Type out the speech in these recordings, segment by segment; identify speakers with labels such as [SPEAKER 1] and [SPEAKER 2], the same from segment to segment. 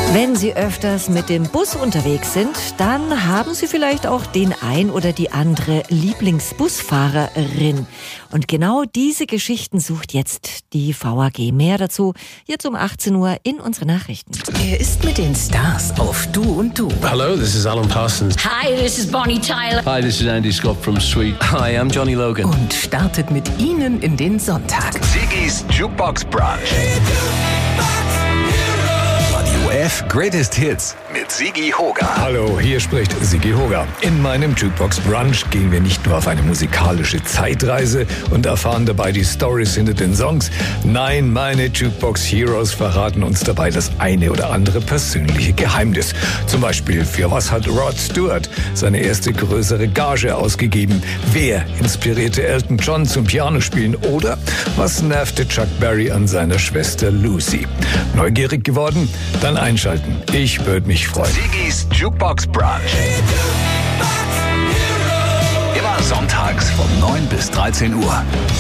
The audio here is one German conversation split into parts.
[SPEAKER 1] Wenn Sie öfters mit dem Bus unterwegs sind, dann haben Sie vielleicht auch den ein oder die andere Lieblingsbusfahrerin. Und genau diese Geschichten sucht jetzt die VAG. Mehr dazu jetzt um 18 Uhr in unseren Nachrichten.
[SPEAKER 2] Er ist mit den Stars auf Du und Du.
[SPEAKER 3] Hello, this is Alan Parsons.
[SPEAKER 4] Hi, this is Bonnie Tyler.
[SPEAKER 3] Hi, this is Andy Scott from Sweet. Hi, I'm Johnny Logan.
[SPEAKER 2] Und startet mit ihnen in den Sonntag.
[SPEAKER 5] Sigis Jukebox Brunch. Radio F Greatest Hits mit Sigi Hoga.
[SPEAKER 6] Hallo, hier spricht Sigi Hoga. In meinem Jukebox Brunch gehen wir nicht nur auf eine musikalische Zeitreise und erfahren dabei die Storys hinter den Songs. Nein, meine Jukebox Heroes verraten uns dabei das eine oder andere persönliche Geheimnis. Zum Beispiel, für was hat Rod Stewart seine erste größere Gage ausgegeben? Wer inspirierte Elton John zum Pianospielen? Oder was nervte Chuck Berry an seiner Schwester Lucy? Neugierig geworden? Dann einschalten. Ich würde mich freuen.
[SPEAKER 5] Sigis Jukebox Brunch. Immer sonntags von 9 bis 13 Uhr.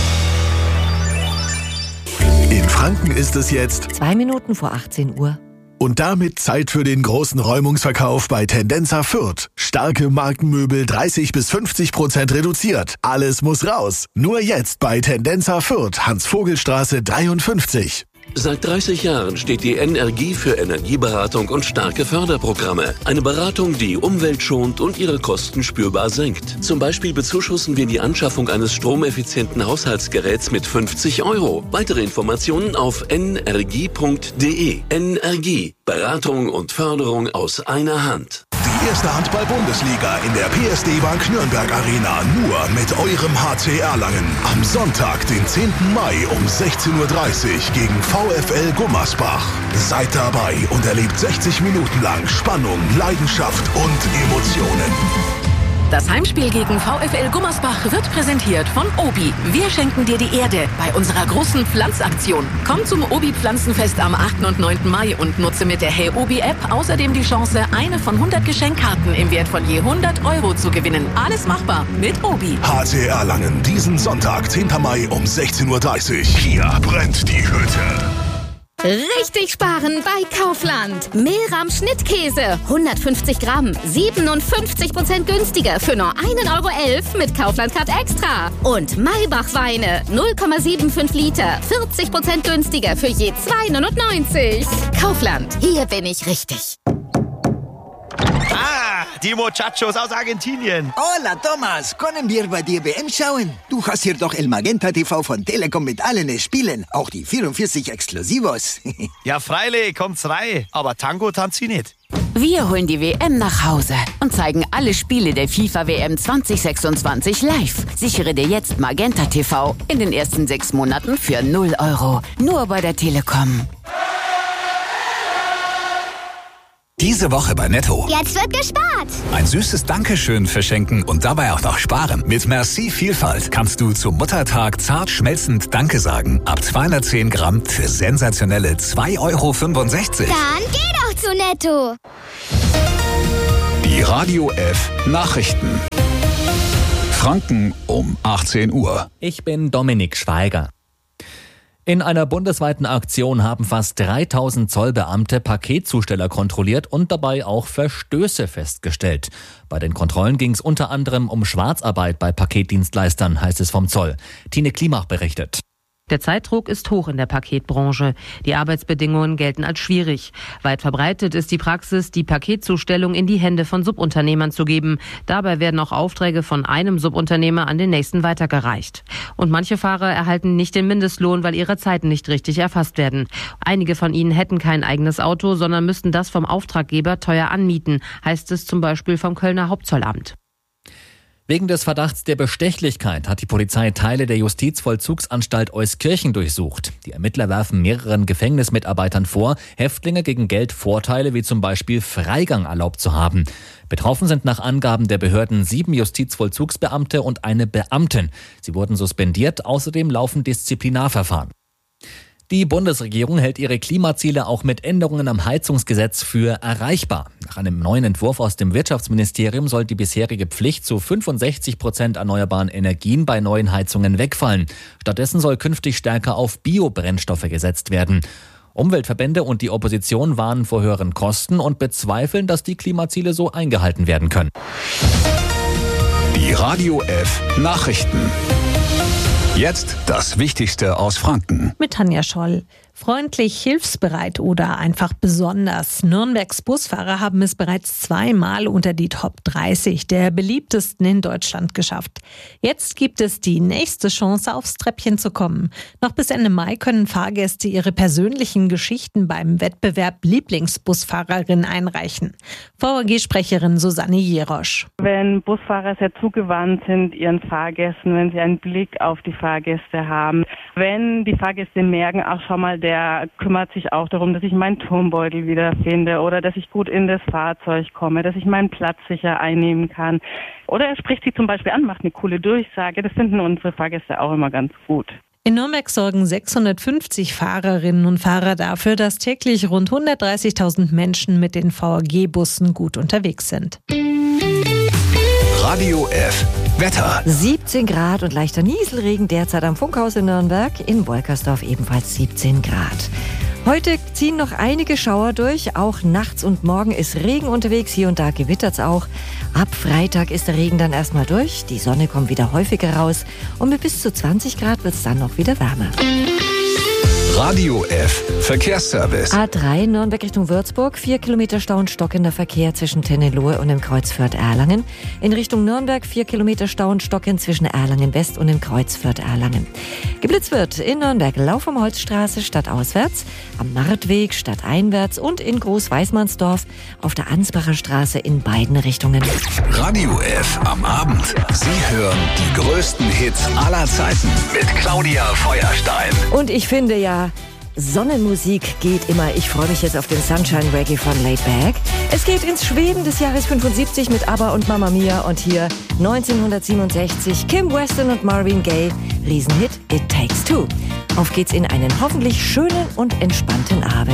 [SPEAKER 7] In Franken ist es jetzt
[SPEAKER 1] 2 Minuten vor 18 Uhr.
[SPEAKER 7] und damit Zeit für den großen Räumungsverkauf bei Tendenza Fürth. Starke Markenmöbel 30-50% reduziert. Alles muss raus. Nur jetzt bei Tendenza Fürth, Hans-Vogel-Straße 53.
[SPEAKER 8] Seit 30 Jahren steht die NRGie für Energieberatung und starke Förderprogramme. Eine Beratung, die Umwelt schont und ihre Kosten spürbar senkt. Zum Beispiel bezuschussen wir die Anschaffung eines stromeffizienten Haushaltsgeräts mit 50 €. Weitere Informationen auf nrgie.de. NRGie. Beratung und Förderung aus einer Hand.
[SPEAKER 7] Die erste Handball-Bundesliga in der PSD Bank Nürnberg Arena. Nur mit eurem HC Erlangen. Am Sonntag, den 10. Mai um 16:30 Uhr gegen VfL Gummersbach. Seid dabei und erlebt 60 Minuten lang Spannung, Leidenschaft und Emotionen.
[SPEAKER 2] Das Heimspiel gegen VfL Gummersbach wird präsentiert von Obi. Wir schenken dir die Erde bei unserer großen Pflanzaktion. Komm zum Obi-Pflanzenfest am 8. und 9. Mai und nutze mit der Hey Obi-App außerdem die Chance, eine von 100 Geschenkkarten im Wert von je 100 € zu gewinnen. Alles machbar mit Obi.
[SPEAKER 7] HC Erlangen, diesen Sonntag, 10. Mai um 16:30 Uhr. Hier brennt die Hütte.
[SPEAKER 9] Richtig sparen bei Kaufland. Mehlrahm Schnittkäse, 150 Gramm, 57% günstiger für nur 1,11 € mit Kaufland Card Extra. Und Maybach Weine, 0,75 Liter, 40% günstiger für je 2,99 €. Kaufland, hier bin ich richtig.
[SPEAKER 10] Die Muchachos aus Argentinien.
[SPEAKER 11] Hola, Thomas. Können wir bei dir WM schauen? Du hast hier doch El Magenta TV von Telekom mit allen Spielen. Auch die 44 Exklusivos.
[SPEAKER 10] Ja, freilich, kommt's rein. Aber Tango tanzt sie nicht.
[SPEAKER 12] Wir holen die WM nach Hause und zeigen alle Spiele der FIFA WM 2026 live. Sichere dir jetzt Magenta TV in den ersten 6 Monaten für 0 €. Nur bei der Telekom.
[SPEAKER 5] Diese Woche bei Netto.
[SPEAKER 13] Jetzt wird gespart.
[SPEAKER 5] Ein süßes Dankeschön verschenken und dabei auch noch sparen. Mit Merci Vielfalt kannst du zum Muttertag zart schmelzend Danke sagen. Ab 210 Gramm für sensationelle 2,65 €.
[SPEAKER 13] Dann geh doch zu Netto.
[SPEAKER 5] Die Radio F Nachrichten. Franken um 18 Uhr.
[SPEAKER 14] Ich bin Dominik Schweiger. In einer bundesweiten Aktion haben fast 3000 Zollbeamte Paketzusteller kontrolliert und dabei auch Verstöße festgestellt. Bei den Kontrollen ging es unter anderem um Schwarzarbeit bei Paketdienstleistern, heißt es vom Zoll. Tine Klimach berichtet.
[SPEAKER 15] Der Zeitdruck ist hoch in der Paketbranche. Die Arbeitsbedingungen gelten als schwierig. Weit verbreitet ist die Praxis, die Paketzustellung in die Hände von Subunternehmern zu geben. Dabei werden auch Aufträge von einem Subunternehmer an den nächsten weitergereicht. Und manche Fahrer erhalten nicht den Mindestlohn, weil ihre Zeiten nicht richtig erfasst werden. Einige von ihnen hätten kein eigenes Auto, sondern müssten das vom Auftraggeber teuer anmieten, heißt es zum Beispiel vom Kölner Hauptzollamt.
[SPEAKER 14] Wegen des Verdachts der Bestechlichkeit hat die Polizei Teile der Justizvollzugsanstalt Euskirchen durchsucht. Die Ermittler werfen mehreren Gefängnismitarbeitern vor, Häftlinge gegen Geld Vorteile wie zum Beispiel Freigang erlaubt zu haben. Betroffen sind nach Angaben der Behörden 7 Justizvollzugsbeamte und eine Beamtin. Sie wurden suspendiert, außerdem laufen Disziplinarverfahren. Die Bundesregierung hält ihre Klimaziele auch mit Änderungen am Heizungsgesetz für erreichbar. Nach einem neuen Entwurf aus dem Wirtschaftsministerium soll die bisherige Pflicht zu 65% erneuerbaren Energien bei neuen Heizungen wegfallen. Stattdessen soll künftig stärker auf Biobrennstoffe gesetzt werden. Umweltverbände und die Opposition warnen vor höheren Kosten und bezweifeln, dass die Klimaziele so eingehalten werden können.
[SPEAKER 5] Die Radio F Nachrichten. Jetzt das Wichtigste aus Franken.
[SPEAKER 4] Mit Tanja Scholl. Freundlich, hilfsbereit oder einfach besonders. Nürnbergs Busfahrer haben es bereits 2-mal unter die Top 30 der beliebtesten in Deutschland geschafft. Jetzt gibt es die nächste Chance, aufs Treppchen zu kommen. Noch bis Ende Mai können Fahrgäste ihre persönlichen Geschichten beim Wettbewerb Lieblingsbusfahrerin einreichen. VAG-Sprecherin Susanne Jerosch.
[SPEAKER 16] Wenn Busfahrer sehr zugewandt sind ihren Fahrgästen, wenn sie einen Blick auf die Fahrgäste haben, wenn die Fahrgäste merken, ach schau mal, der kümmert sich auch darum, dass ich meinen Turmbeutel wiederfinde oder dass ich gut in das Fahrzeug komme, dass ich meinen Platz sicher einnehmen kann. Oder er spricht sie zum Beispiel an, macht eine coole Durchsage. Das finden unsere Fahrgäste auch immer ganz gut.
[SPEAKER 4] In Nürnberg sorgen 650 Fahrerinnen und Fahrer dafür, dass täglich rund 130.000 Menschen mit den VAG-Bussen gut unterwegs sind.
[SPEAKER 5] Radio F Wetter.
[SPEAKER 1] 17 Grad und leichter Nieselregen derzeit am Funkhaus in Nürnberg, in Wolkersdorf ebenfalls 17 Grad. Heute ziehen noch einige Schauer durch, auch nachts und morgen ist Regen unterwegs, hier und da gewittert's auch. Ab Freitag ist der Regen dann erstmal durch, die Sonne kommt wieder häufiger raus und mit bis zu 20 Grad wird's dann noch wieder wärmer.
[SPEAKER 5] Radio F Verkehrsservice.
[SPEAKER 1] A3 Nürnberg Richtung Würzburg, 4 Kilometer Stau und stockender Verkehr zwischen Tennelohe und dem Kreuz Fürth-Erlangen. In Richtung Nürnberg 4 Kilometer Stau und stockend zwischen Erlangen West und dem Kreuz Fürth-Erlangen. Geblitzt wird in Nürnberg Lauf am Holzstraße stadtauswärts, am Martweg stadteinwärts und in Groß-Weißmannsdorf auf der Ansbacher Straße in beiden Richtungen.
[SPEAKER 5] Radio F am Abend. Sie hören die größten Hits aller Zeiten mit Claudia Feuerstein.
[SPEAKER 1] Und ich finde ja, Sonnenmusik geht immer. Ich freue mich jetzt auf den Sunshine Reggae von Laid Back. Es geht ins Schweden des Jahres 75 mit ABBA und Mamma Mia und hier 1967 Kim Weston und Marvin Gaye. Riesenhit It Takes Two. Auf geht's in einen hoffentlich schönen und entspannten Abend.